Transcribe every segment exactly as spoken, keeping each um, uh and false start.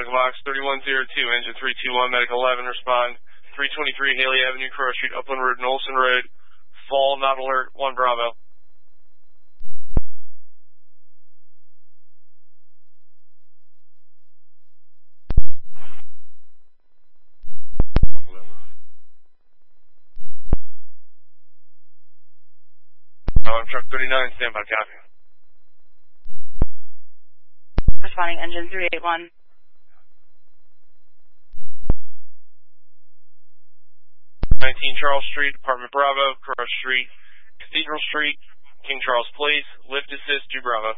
medical box thirty-one oh two, engine three two one, medical eleven, respond. three twenty-three Haley Avenue, Crow Street, Upland Road, Nolson Road. Fall, not alert, one Bravo. I'm truck thirty-nine, stand by, copy. Responding, engine three eight one. nineteen Charles Street, Apartment Bravo, Cross Street, Cathedral Street, King Charles Place, lift assist to Bravo.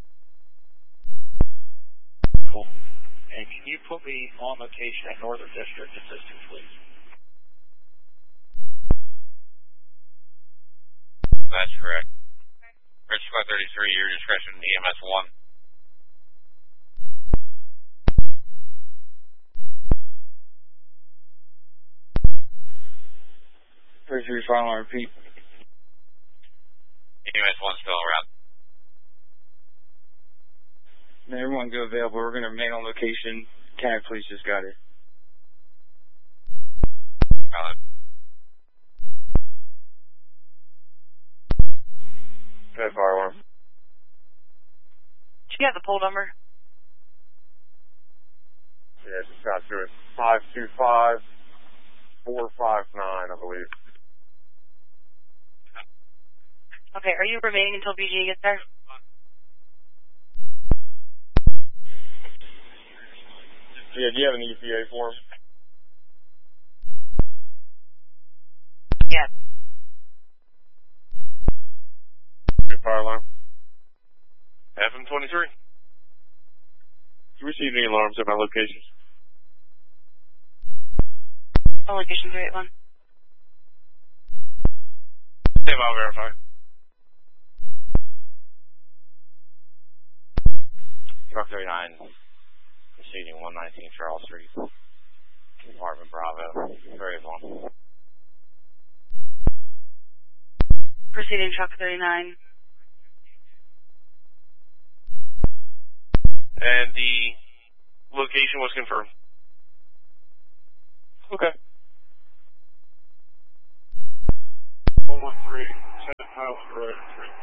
Cool. And can you put me on location at Northern District Assistance, please? That's correct. Red Squad thirty-three, your discretion, E M S one. thirty-three, final repeat. E M S one still around. Man, everyone go available. We're going to remain on location. Canada Police just got it. Valid. Okay, fire alarm. Do you have the poll number? Yeah, just got through it. five two five, four five nine, I believe. Okay, are you remaining until B G gets there? Yeah, do you have an E P A form? Yeah. Good fire alarm. F M twenty-three. You received any alarms at my location? On location three eight one. Stand by, I'll verify. Truck thirty-nine, proceeding one nineteen Charles Street, Apartment Bravo, very long. Proceeding truck thirty-nine. And the location was confirmed. Okay. one one three, ten House Road, three.